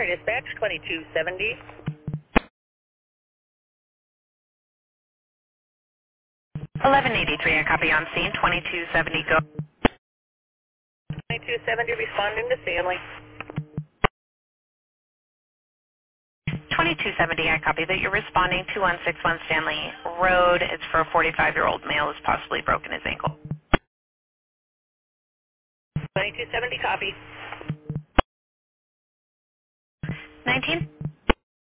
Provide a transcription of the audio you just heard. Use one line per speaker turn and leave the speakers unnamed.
Fire Dispatch 2270.
1183, I copy on scene. 2270, go.
2270 responding to Stanley.
2270, I copy that you're responding to 161 Stanley Road. It's for a 45-year-old male who's possibly broken his ankle.
2270 copy.
19?